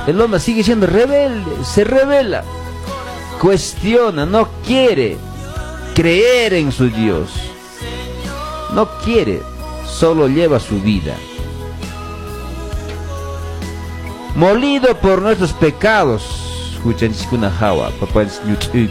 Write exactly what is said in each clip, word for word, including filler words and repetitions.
El hombre sigue siendo rebelde, se revela, cuestiona, no quiere creer en su Dios, no quiere, solo lleva su vida. Molido por nuestros pecados, escuchan una jawa, papá es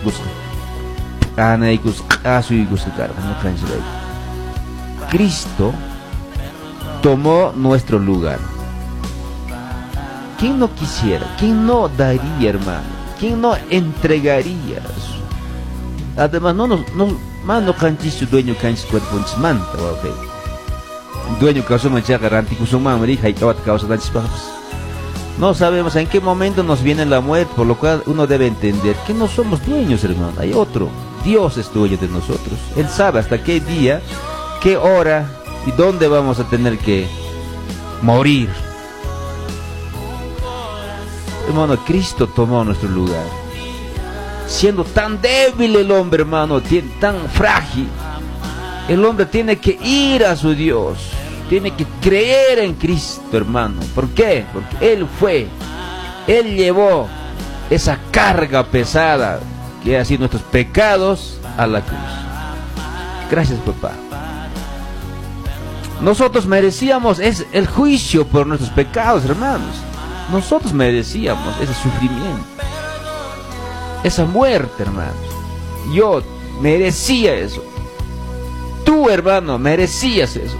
Cristo tomó nuestro lugar. ¿Quién no quisiera? ¿Quién no daría, hermano? ¿Quién no entregaría? Además, no nos, no, mano canchis su dueño canchis cuerpo en manta, ok. Dueño causó mancha garantico su mamá, hija y todo causa danchis papas. No sabemos en qué momento nos viene la muerte, por lo cual uno debe entender que no somos dueños, hermano. Hay otro. Dios es dueño de nosotros. Él sabe hasta qué día, qué hora y dónde vamos a tener que morir. Hermano, Cristo tomó nuestro lugar. Siendo tan débil el hombre, hermano, tan frágil, el hombre tiene que ir a su Dios. Tiene que creer en Cristo, hermano. ¿Por qué? Porque Él fue, Él llevó esa carga pesada que ha sido nuestros pecados a la cruz. Gracias, papá. Nosotros merecíamos es el juicio por nuestros pecados, hermanos. Nosotros merecíamos ese sufrimiento, esa muerte, hermanos. Yo merecía eso. Tú, hermano, merecías eso.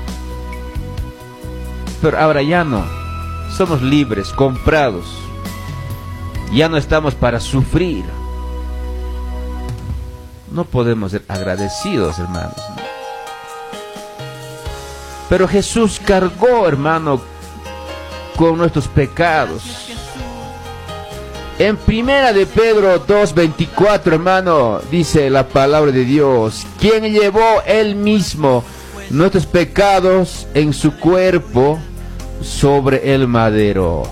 Pero ahora ya no. Somos libres, comprados. Ya no estamos para sufrir. No podemos ser agradecidos, hermanos. Pero Jesús cargó, hermano, con nuestros pecados. En primera de Pedro dos veinticuatro, hermano, dice la palabra de Dios: quien llevó él mismo nuestros pecados en su cuerpo sobre el madero.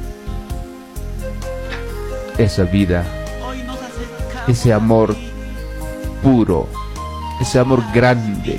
Esa vida, ese amor puro, ese amor grande.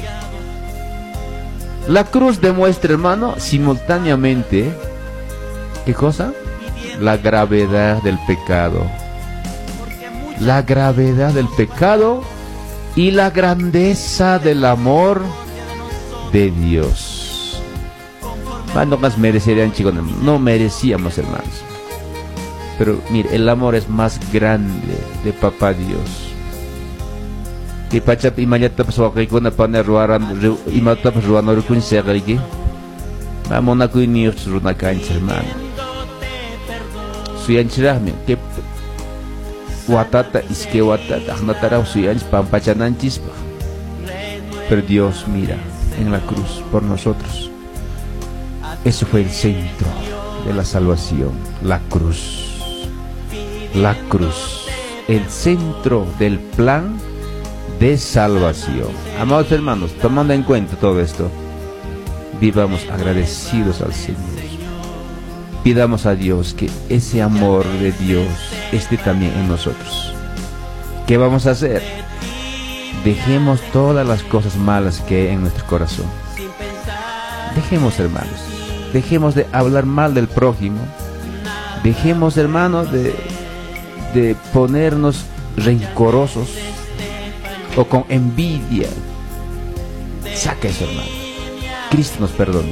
La cruz demuestra, hermano, simultáneamente, ¿qué cosa? La gravedad del pecado. La gravedad del pecado y la grandeza del amor de Dios. ¿Cuándo más merecerían, chicos? No merecíamos, hermanos. Pero mire, el amor es más grande de Papá Dios. Que pachap imayata paswakay ko na panerwaran imata pasruano kun sergi. Mamona ko ni usruna kanch, hermano. Suyan chirahme que watata iske watata natara suyan pampachanan chispa. Pero Dios mira en la cruz por nosotros. Eso fue el centro de la salvación, la cruz. La cruz, el centro del plan de salvación. Amados hermanos, tomando en cuenta todo esto, vivamos agradecidos al Señor. Pidamos a Dios que ese amor de Dios esté también en nosotros. ¿Qué vamos a hacer? Dejemos todas las cosas malas que hay en nuestro corazón. Dejemos, hermanos, dejemos de hablar mal del prójimo. Dejemos, hermanos, de, de ponernos rencorosos o con envidia. Saca eso, hermano. Cristo nos perdona.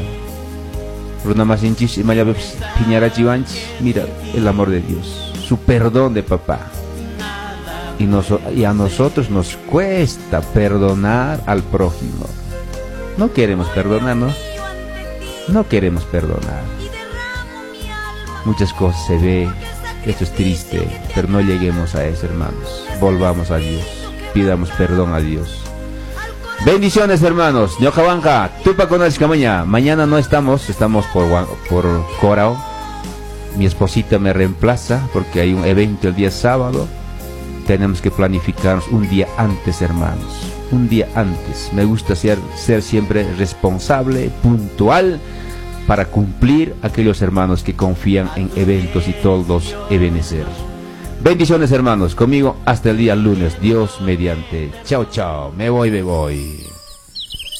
Mira el amor de Dios, su perdón de papá. Y, nos, y a nosotros nos cuesta perdonar al prójimo. No queremos perdonarnos. No queremos perdonar. Muchas cosas se ve. Esto es triste, pero no lleguemos a eso, hermanos. Volvamos a Dios. Pidamos perdón a Dios. Bendiciones, hermanos. Ñocabanca, tupa con el camaña. Mañana no estamos, estamos por, por Corao. Mi esposita me reemplaza porque hay un evento el día sábado. Tenemos que planificarnos un día antes, hermanos. Un día antes. Me gusta ser, ser siempre responsable, puntual, para cumplir aquellos hermanos que confían en eventos y todos ebenecer. Bendiciones, hermanos, conmigo hasta el día lunes, Dios mediante. Chao, chao, me voy, me voy.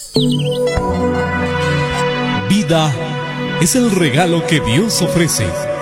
Vida es el regalo que Dios ofrece.